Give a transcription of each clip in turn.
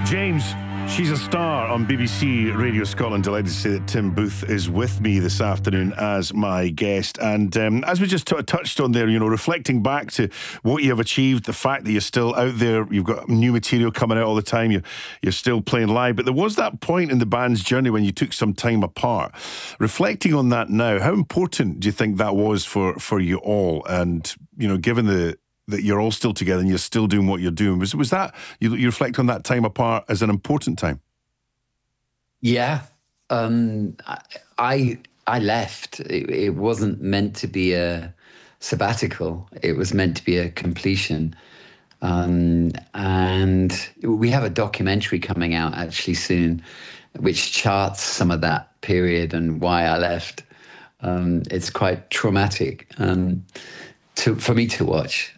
James, she's a star on BBC Radio Scotland. Delighted to say that Tim Booth is with me this afternoon as my guest. And as we just touched on there, reflecting back to what you have achieved, the fact that you're still out there, you've got new material coming out all the time, you're still playing live. But there was that point in the band's journey when you took some time apart. Reflecting on that now, how important do you think that was for you all? And, given that you're all still together and you're still doing what you're doing. Was that, you reflect on that time apart as an important time? Yeah. I left. It wasn't meant to be a sabbatical. It was meant to be a completion. And we have a documentary coming out actually soon, which charts some of that period and why I left. It's quite traumatic. For me to watch.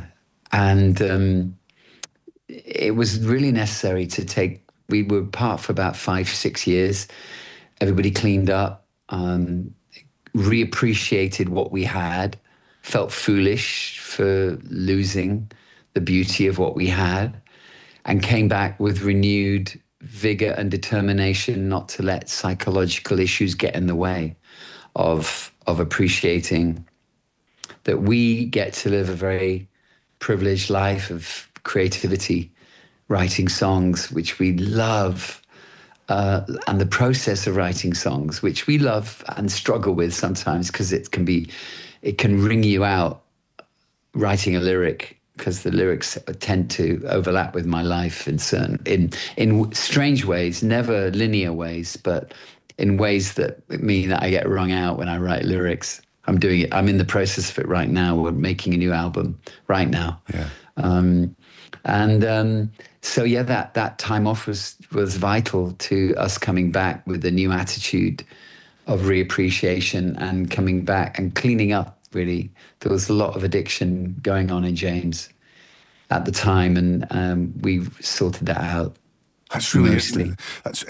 It was really necessary to take, we were apart for about 5-6 years. Everybody cleaned up, reappreciated what we had, felt foolish for losing the beauty of what we had, and came back with renewed vigor and determination not to let psychological issues get in the way of appreciating that we get to live a very privileged life of creativity, writing songs, which we love, and the process of writing songs, which we love and struggle with sometimes because it can wring you out writing a lyric, because the lyrics tend to overlap with my life in strange ways, never linear ways, but in ways that mean that I get wrung out when I write lyrics. I'm doing it. I'm in the process of it right now. We're making a new album right now. Yeah. So that time off was vital to us coming back with a new attitude of reappreciation and coming back and cleaning up, really. There was a lot of addiction going on in James at the time, and we've sorted that out. That's really mostly. That's